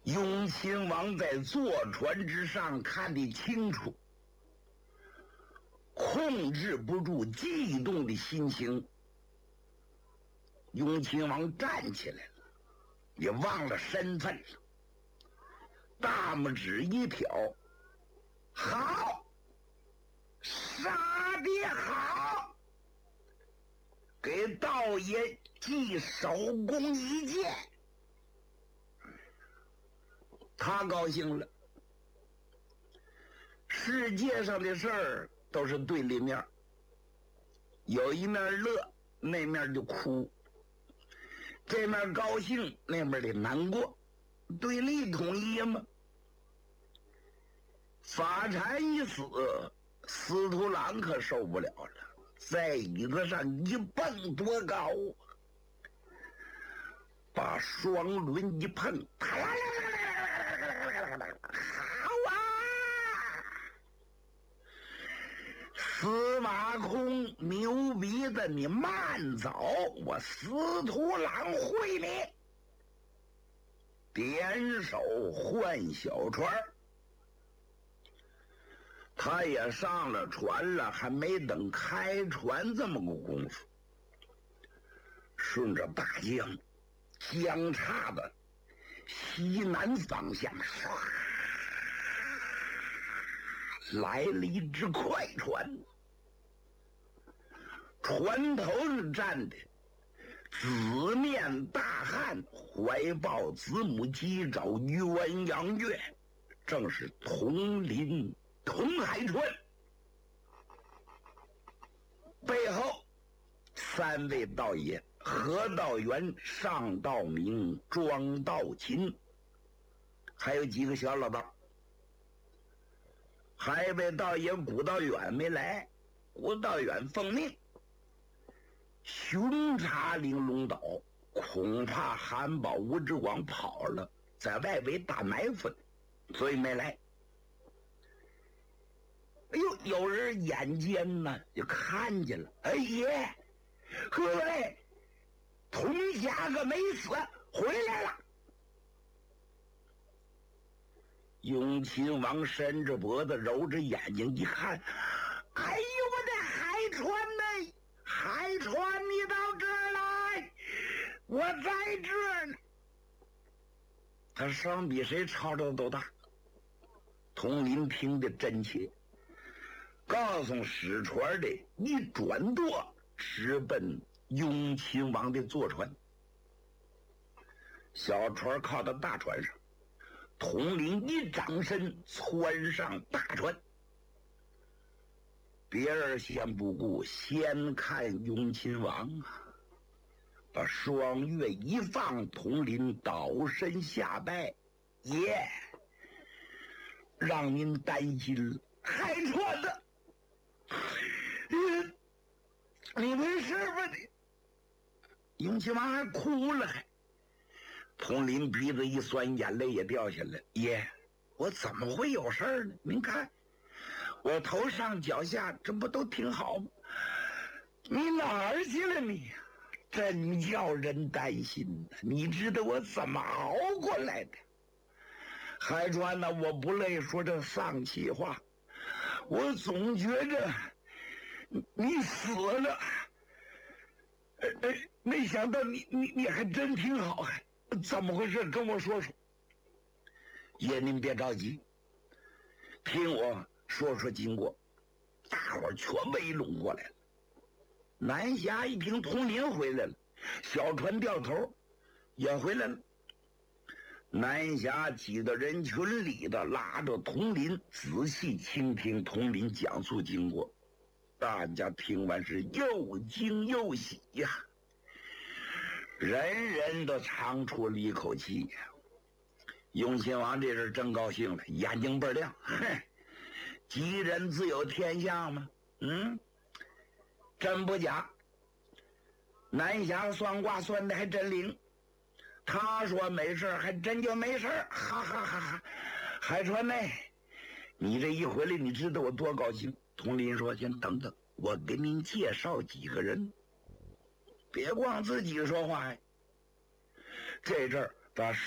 雍亲王在坐船之上看得清楚，控制不住激动的心情。雍亲王站起来了，也忘了身份了，大拇指一挑，好，杀得好，给道爷记首功一件。他高兴了。世界上的事儿都是对立面，有一面乐，那面就哭；这面高兴，那面得难过，对立统一吗？法禅一死，司徒郎可受不了了，在椅子上一蹦多高，把双轮一碰，好啊！司马空牛逼的，你慢走，我司徒郎会你。点手换小船，他也上了船了，还没等开船这么个功夫，顺着大江江岔的西南方向，唰来了一只快船，船头上站的紫面大汉，怀抱子母鸡爪鸳鸯月，正是佟林佟海川。背后三位道爷：何道元、尚道明、庄道勤，还有几个小老道。还有位道爷古道远没来，古道远奉命巡查玲珑岛，恐怕韩宝、吴志广跑了，在外围打埋伏，所以没来。哎呦，有人眼尖呢，就看见了。哎爷，各位，佟家可没死，回来了。雍亲王伸着脖子，揉着眼睛一看，哎呦，我的海船呢？海船，你到这儿来，我在这儿呢。他声比谁吵着都大。佟林听得真切，告诉使船的一转舵，直奔雍亲王的坐船。小船靠到大船上，佟林一掌身窜上大船。别人先不顾，先看雍亲王啊！把双月一放，佟林倒身下拜：“爷，让您担心了，海船的，你没事吧你？”雍亲王还哭了，还。佟林鼻子一酸，眼泪也掉下来：“爷，我怎么会有事儿呢？您看。我头上脚下这不都挺好吗？你哪儿去了你？真叫人担心呐！你知道我怎么熬过来的？海川呢，我不乐意说这丧气话，我总觉着你死了，没想到你还真挺好，还怎么回事？跟我说说。爷，您别着急，听我说说经过。大伙儿全围拢过来了。南霞一听佟林回来了，小船掉头也回来了。南霞挤到人群里的，拉着佟林仔细倾听佟林讲述经过。大家听完是又惊又喜呀，人人都长出了一口气呀。雍亲王这人真高兴了，眼睛倍儿亮，哼，吉人自有天相嘛，真不假。南霞算卦算的还真灵，他说没事还真就没事，哈哈哈哈！海川呢，你这一回来，你知道我多高兴。佟林说：“先等等，我给您介绍几个人，别光自己说话呀。”这阵儿把